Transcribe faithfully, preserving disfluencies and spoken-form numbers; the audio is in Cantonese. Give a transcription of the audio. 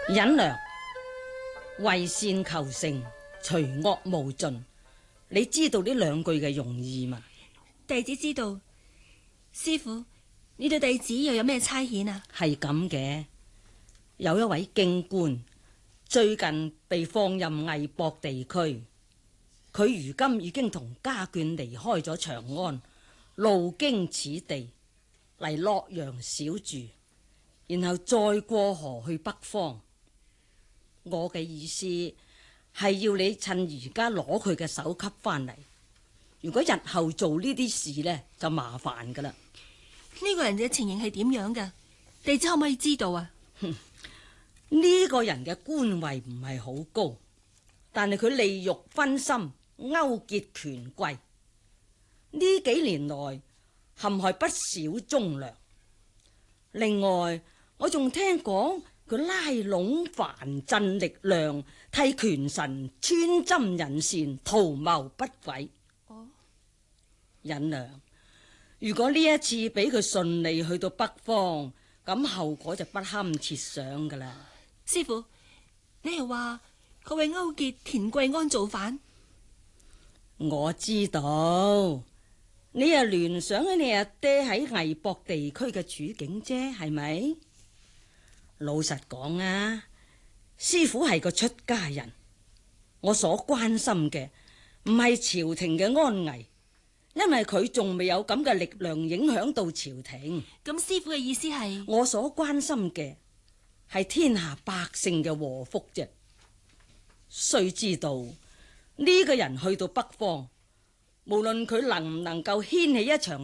忍良，為善求成，除惡務盡。你知道呢兩句嘅用意嘛？ 弟子知道。師父，你對弟子又有咩差遣啊？ 係咁嘅，有一位京官最近被放任魏博地區，佢如今已經同家眷離開咗長安，路經此地嚟洛陽小住，然後再過河去北方。我嘅意思係要你趁而家攞佢嘅首級翻嚟，如果日後做呢啲事呢，就麻煩噶啦。 呢個人嘅情形係點樣噶？弟子可唔可以知道啊？ 呢個人嘅官位唔係好高，但係佢利欲熏心，勾結權貴，呢幾年來陷害不少忠良。另外，我仲聽講佢拉攏藩鎮力量，替權臣穿針引線，圖謀不軌。哦，忍良，如果呢一次俾佢順利去到北方，咁後果就不堪設想噶啦。 師父，你係話佢會勾結田貴安造反？ 我知道，你又聯想起你阿爹喺魏博地區嘅處境啫，係咪？老實講啊，師父係個出家人，我所關心嘅唔係朝廷嘅安危，因為佢仲未有咁嘅力量影響到朝廷。 咁師父嘅意思係？ 我所關心嘅係天下百姓嘅禍福啫。須知道呢個人去到北方，無論佢能唔能夠掀起一場